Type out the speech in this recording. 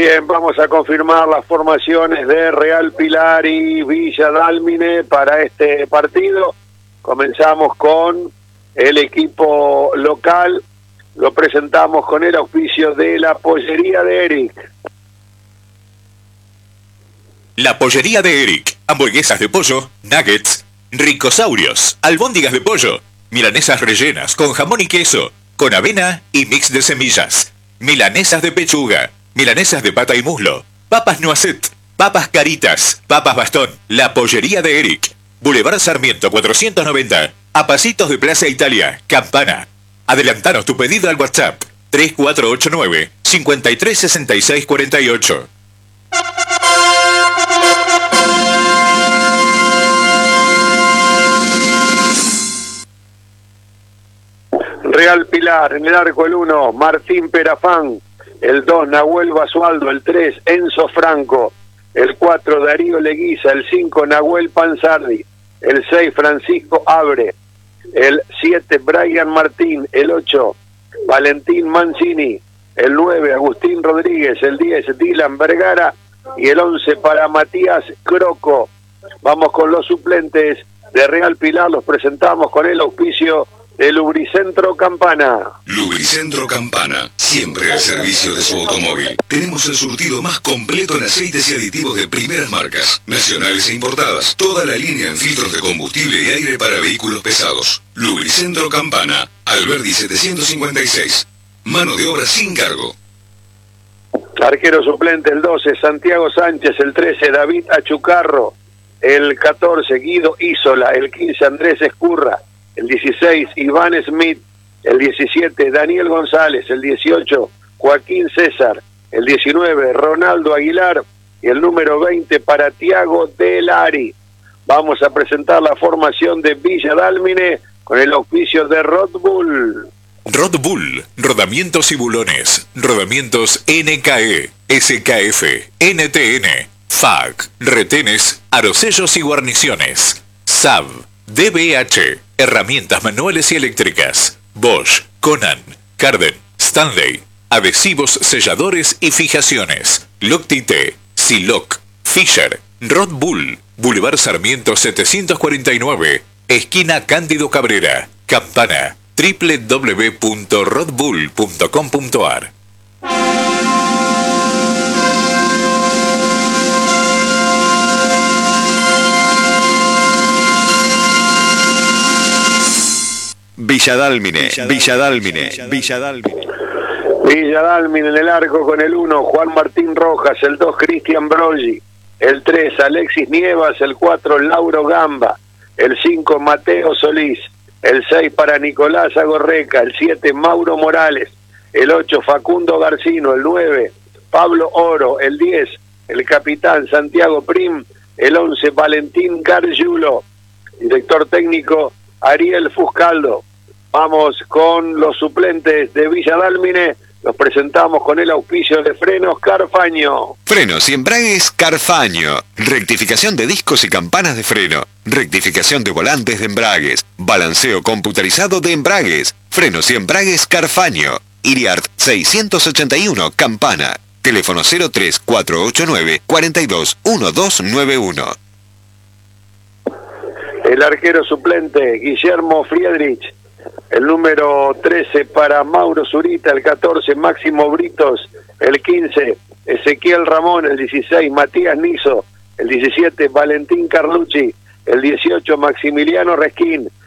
Bien, vamos a confirmar las formaciones de Real Pilar y Villa Dálmine para este partido. Comenzamos con el equipo local, lo presentamos con el auspicio de la Pollería de Eric. La Pollería de Eric, hamburguesas de pollo, nuggets, ricosaurios, albóndigas de pollo, milanesas rellenas con jamón y queso, con avena y mix de semillas, milanesas de pechuga, milanesas de pata y muslo, papas noisette, papas caritas, papas bastón. La Pollería de Eric, Boulevard Sarmiento 490, a pasitos de Plaza Italia, Campana. Adelantanos tu pedido al WhatsApp 3489 536648. Real Pilar, en el arco el 1, Martín Perafán, el 2, Nahuel Basualdo, el 3, Enzo Franco, el 4, Darío Leguiza, el 5, Nahuel Panzardi, el 6, Francisco Abre, el 7, Brian Martín, el 8, Valentín Mancini, el 9, Agustín Rodríguez, el 10, Dylan Vergara y el 11 para Matías Croco. Vamos con los suplentes de Real Pilar, los presentamos con el auspicio de Lubricentro Campana. Lubricentro Campana, siempre al servicio de su automóvil. Tenemos el surtido más completo en aceites y aditivos de primeras marcas, nacionales e importadas. Toda la línea en filtros de combustible y aire para vehículos pesados. Lubricentro Campana, Alberdi 756. Mano de obra sin cargo. Arquero suplente el 12, Santiago Sánchez, el 13, David Achucarro, el 14, Guido Isola, el 15, Andrés Escurra, el 16, Iván Smith, el 17, Daniel González, el 18, Joaquín César, el 19, Ronaldo Aguilar y el número 20 para Tiago Delari. Vamos a presentar la formación de Villa Dálmine con el auspicio de Rod Bull. Rod Bull, rodamientos y bulones, rodamientos NKE, SKF, NTN, FAC, retenes, arosellos y guarniciones, SAB, DBH, herramientas manuales y eléctricas, Bosch, Conan, Carden, Stanley, adhesivos, selladores y fijaciones, Loctite, Siloc, Fisher, Rod Bull, Boulevard Sarmiento 749, esquina Cándido Cabrera, Campana, www.rodbull.com.ar. Villa Dálmine, Villa Dálmine, Villa Dálmine. Villa Dálmine en el arco con el 1, Juan Martín Rojas, el 2, Cristian Broggi, el 3, Alexis Nievas, el 4, Lauro Gamba, el 5, Mateo Solís, el 6 para Nicolás Agorreca, el 7, Mauro Morales, el 8, Facundo Garcino, el 9, Pablo Oro, el 10, el capitán Santiago Prim, el 11, Valentín Gargiulo, director técnico Ariel Fuscaldo. Vamos con los suplentes de Villa Dálmine, los presentamos con el auspicio de Frenos Carfaño. Frenos y embragues Carfaño. Rectificación de discos y campanas de freno. Rectificación de volantes de embragues. Balanceo computarizado de embragues. Frenos y embragues Carfaño. Iriart 681 Campana. Teléfono 03489 421291. El arquero suplente Guillermo Friedrich, el número 13 para Mauro Zurita, el 14 Máximo Britos, el 15 Ezequiel Ramón, el 16 Matías Niso, el 17 Valentín Carlucci, el 18 Maximiliano Resquín,